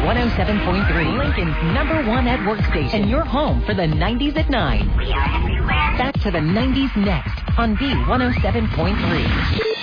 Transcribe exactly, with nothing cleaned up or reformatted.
one oh seven point three, Lincoln's number one at work station, and your home for the nineties at nine. Back to the nineties next on B one oh seven point three.